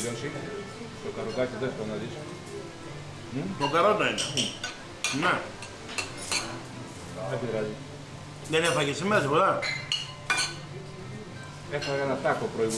λιώσει. Το καροτάκι δες το να δεις. Το καρότα είναι. Ναι. Δεν πειράζει. Δεν έφαγες σήμερα τίποτα. Έφαγα ένα τάκο προηγούμενο.